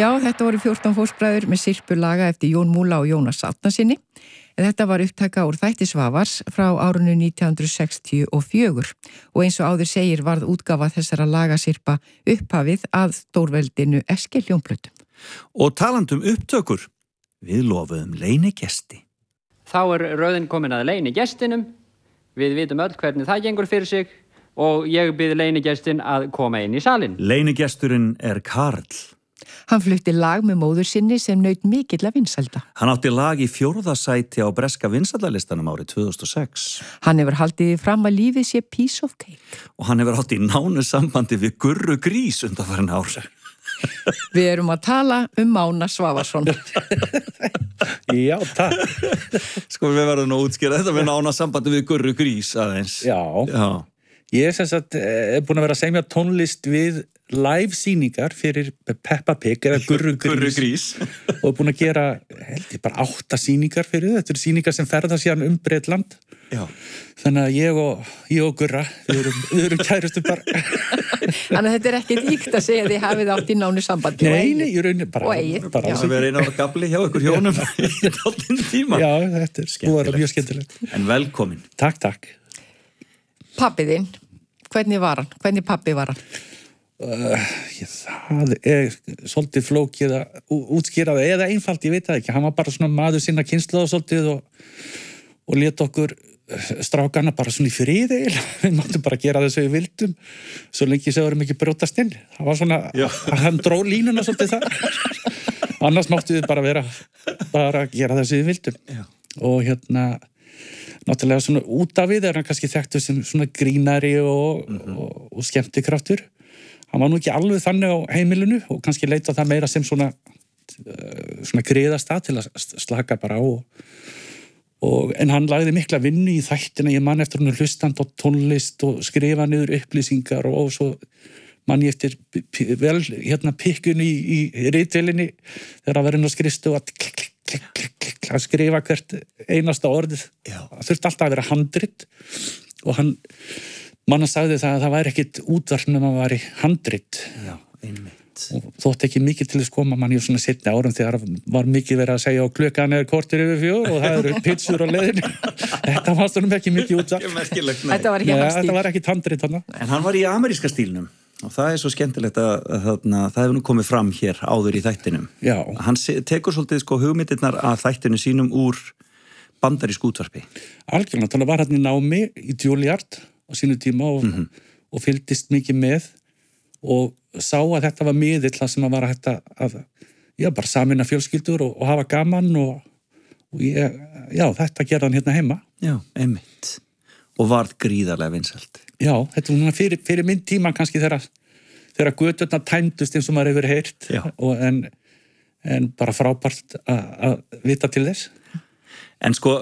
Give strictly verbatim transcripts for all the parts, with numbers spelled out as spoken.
Já, þetta voru fjórtán fóstbræður með sirpulaga eftir Jón Múla og Jónas Árnasyni. Þetta var upptaka úr þætti Svavars frá árinu nítján hundruð sextíu og fjögur og eins og áður segir varð útgáfa þessara lagasirpa upphafið að stórveldinu Eskil hljómplötum. Og talandum upptökur, við lofuðum leynigesti. Þá er röðin komin að leynigestinum. Við vitum öll hvernig það gengur fyrir sig og ég bið leynigestin að koma inn í salinn. Leynigesturinn er Karl. Hann flutti lag með móður sinni sem naut mikilla vinsælda. Hann átti lag í fjórða sæti á breska vinsældalistanum árið tvö þúsund og sex. Hann hefur haldið fram að lífið sé piece of cake. Og hann hefur átt í nánu sambandi við Gurru Grís undanfarin ár. Við erum að tala um Mána Svavarsson. Já, takk. Sko við verðum að útskýra þetta með nána sambandi við Gurru Grís aðeins. Já. Já. Ég er sem sagt er búin að vera að semja tónlist við live sýningar fyrir Peppa Pig eða Gurru Grís, Gurru Grís. og er búin að gera held ég bara átta sýningar fyrir þetta. Þetta eru sýningar sem ferða síðan um Bretland. Já. Þannig að ég og, ég og Gurra, við erum, við erum kærustu bara. Þannig að þetta er ekkert íkt að segja að þið hafið átt í nánu sambandi. Nei, nei, ég raunir bara. Og eigið. Bara sem er eina ára gabli hjá ykkur hjónum í tólftíma tíma. Já, þetta er skúðar mjög skemmtilegt. En velkomin. Takk, takk. Pabbiðinn, hvernig var hann? Hvernig pabbi var hann? Uh, ég, það er svolítið flókið að útskýra það eða einfalt, ég veit það ekki. Hann var bara svona maður sinna kynslóð svolítið og, og lét okkur strákana bara svona í friði. Við máttum bara gera þess að við vildum svo lengi sem við vorum ekki brjótast inn. Það var svona, Já. hann dró línuna svolítið þar. Annars máttum við bara vera bara gera þess að við vildum. Já. Og hérna náttúrulega svona út af við er hann kannski þekktur sem svona grínari og, mm-hmm. og, og skemmtikraftur. Hann var nú ekki alveg þannig á heimilinu og kannski leita það meira sem svona, svona griðastað til að slaka bara á. Og, og, en hann lagði mikla vinnu í þættina, ég man eftir hann hlustand á tónlist og skrifa niður upplýsingar og, og svo man ég eftir vel hérna pikkun í, í ritvélinni þegar að vera inn á skrifstofu að klikk, klikk, klikk, klikk, að skrifa hvert einasta orðið. Það þurfti alltaf að vera handrit og hann mann sagði það að það væri ekkit útvarp nema að væri handrit. Já, einmitt. Og þótt ekki mikið til þess koma mann í svona seinni árum þegar var mikið verið að segja og klukkan er kortir yfir fjögur og það eru pitsur á leiðinu. Þetta var stundum ekki mikið útvarp. Þetta var ekki hans stíl. Þetta var ekki handrit þarna. En hann var í ameríska stílnum og það er svo skemmtilegt að, að, að, að það hefur nú komið fram hér áður í þættinum. Já. Hann tekur svolítið sko hugmyndirnar að þættinu sínum úr bandarísku útvarpi. Algjörlega, þannig var hann í námi í Juilliard á sínu tíma og, mm-hmm. og fylgdist mikið með og sá að þetta var miðill það sem að var að þetta að, já, bara sameina fjölskyldur og, og hafa gaman og, og ég, já, þetta gerði hann hérna heima. Já, einmitt. Og varð gríðarlega vinsælt. Já, þetta var fyrir, fyrir minn tíma kannski þegar, þegar göturnar tæmdust eins og maður hefur heyrt og en, en bara frábært að, að vita til þess. En sko,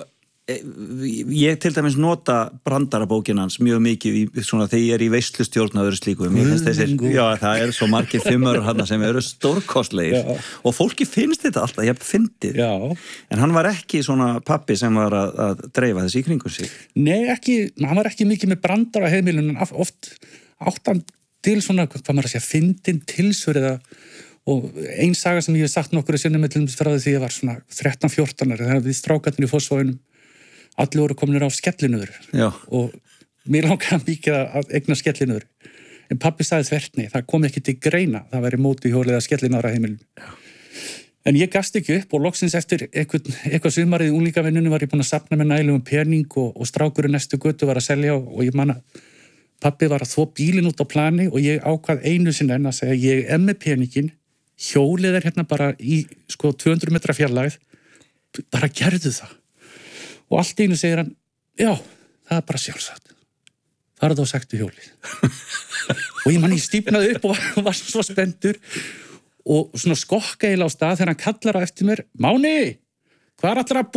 ég til dæmis nota brandarabókina hans mjög mikið í, svona, þegar ég er í veislustjórn og öðru slíku. Þessir, já, það er svo margir fimmörur hann sem eru stórkostlegir og fólki finnst þetta alltaf, ég fyndið. En hann var ekki svona pappi sem var að, að dreifa þessi í kringum sig. Nei, ekki, hann var ekki mikið með brandar á heimilinu, en oft átt hann til svona, hvað maður að segja, fyndin tilsverið og ein saga sem ég hef sagt nokkru sinnum með til þess frá því ég var svona þrettán fjórtán ára, þegar við strákarnir í Fossvoginum allir voru kominir á skellinöður og mér langaði mikið að egna skellinöður. En pabbi sagði þvertni, það kom ekki til greina, það væri móti hjólið að skellinöðra heimilinu. En ég gast ekki upp og loksins eftir eitthvað, eitthvað sumarið í unglingavinnunni var ég búin að safna með nægilegum pening og, og strákurinn næstu götu var að selja og, og ég man að pabbi var að þvo bílinn út á plani og ég ákvað einu sinni enn að segja ég er með peningin, hjólið er hérna bara í sko tvö hundruð metra fjarlægð, bara gerðu það. Og allt í einu segir hann, já, það er bara sjálfsagt. Það er þá sagt við hjólið. Og ég man, ég stífnaði upp og var, var svo spenntur og svona skokka eiginlega á stað þegar hann kallar á eftir mér, Máni, hvað er allra að